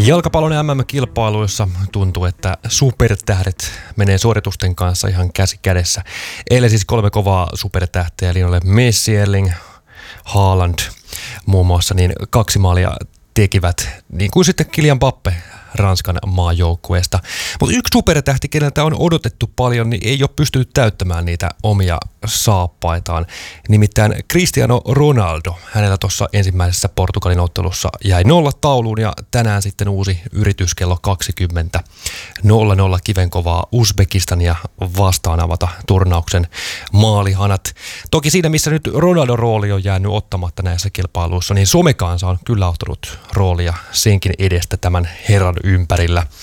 Jalkapallon MM-kilpailuissa tuntuu, että supertähdet menee suoritusten kanssa ihan käsi kädessä. Eilen siis 3 kovaa supertähteä, eli Messi, Erling, Haaland muun muassa, niin 2 maalia tekivät, niin kuin sitten Kylian Mbappé Ranskan maajoukkueesta. Mutta yksi supertähti, keneltä on odotettu paljon, niin ei ole pystynyt täyttämään niitä omia saappaitaan. Nimittäin Cristiano Ronaldo. Hänellä tuossa ensimmäisessä Portugalin ottelussa jäi 0 tauluun ja tänään sitten uusi yritys kello 20. 0-0 kivenkovaa Uzbekistania vastaan avata turnauksen maalihanat. Toki siinä, missä nyt Ronaldon rooli on jäänyt ottamatta näissä kilpailuissa, niin somekansa on kyllä ottanut roolia senkin edestä tämän herran ympärillä.